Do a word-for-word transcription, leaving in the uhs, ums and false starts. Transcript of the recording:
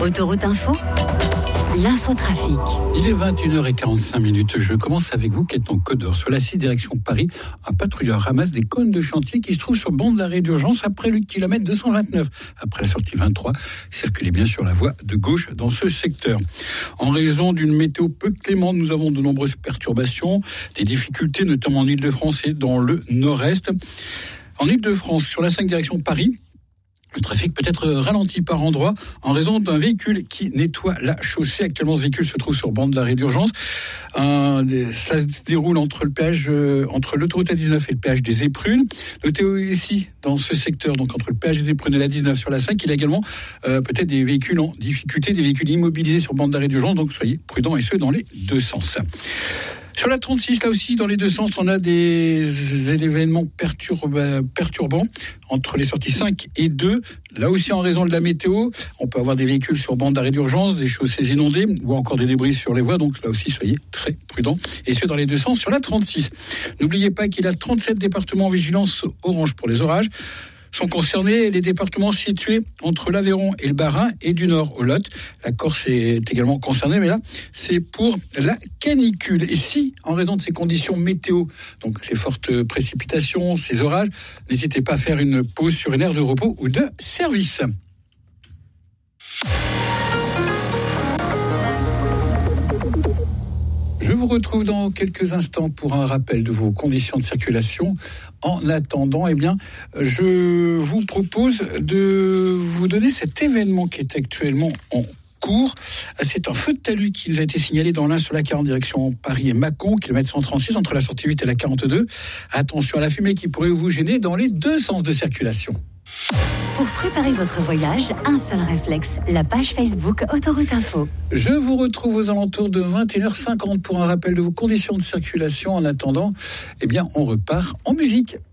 Autoroute Info, l'infotrafic. Il est vingt et une heures quarante-cinq minutes. Je commence avec vous, Quéton Codeur. Sur la six direction Paris, un patrouilleur ramasse des cônes de chantier qui se trouvent sur bande d'arrêt d'urgence après le kilomètre deux cent vingt-neuf. Après la sortie vingt-trois, circulez bien sur la voie de gauche dans ce secteur. En raison d'une météo peu clémente, nous avons de nombreuses perturbations, des difficultés notamment en Île-de-France et dans le nord-est. En Île-de-France, sur la cinq direction Paris, le trafic peut être ralenti par endroits en raison d'un véhicule qui nettoie la chaussée. Actuellement, ce véhicule se trouve sur bande d'arrêt d'urgence. Euh, ça se déroule entre le péage, euh, entre l'autoroute A dix-neuf et le péage des Éprunes. Notez ici, dans ce secteur, donc entre le péage des Éprunes et la dix-neuf sur la cinq, il y a également euh, peut-être des véhicules en difficulté, des véhicules immobilisés sur bande d'arrêt d'urgence. Donc soyez prudents et ce dans les deux sens. Sur la trente-six, là aussi, dans les deux sens, on a des événements perturb- perturbants entre les sorties cinq et deux. Là aussi, en raison de la météo, on peut avoir des véhicules sur bande d'arrêt d'urgence, des chaussées inondées ou encore des débris sur les voies. Donc là aussi, soyez très prudents. Et ce, dans les deux sens. Sur la trente-six, n'oubliez pas qu'il y a trente-sept départements en vigilance orange pour les orages. Sont concernés les départements situés entre l'Aveyron et le Bas-Rhin et du Nord au Lot. La Corse est également concernée, mais là, c'est pour la canicule. Et si, en raison de ces conditions météo, donc ces fortes précipitations, ces orages, n'hésitez pas à faire une pause sur une aire de repos ou de service. Je vous retrouve dans quelques instants pour un rappel de vos conditions de circulation. En attendant, eh bien, je vous propose de vous donner cet événement qui est actuellement en cours. C'est un feu de talus qui nous a été signalé dans l'Ain sur la quarante direction Paris et Mâcon, kilomètre cent trente-six entre la sortie huit et la quarante-deux. Attention à la fumée qui pourrait vous gêner dans les deux sens de circulation. Pour préparer votre voyage, un seul réflexe, la page Facebook Autoroute Info. Je vous retrouve aux alentours de vingt et une heures cinquante pour un rappel de vos conditions de circulation. En attendant, eh bien, on repart en musique.